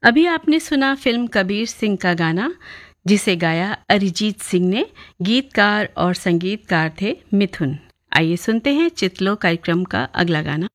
अभी आपने सुना फिल्म कबीर सिंह का गाना, जिसे गाया अरिजीत सिंह ने। गीतकार और संगीतकार थे मिथुन। आइए सुनते हैं चितलो कार्यक्रम का अगला गाना।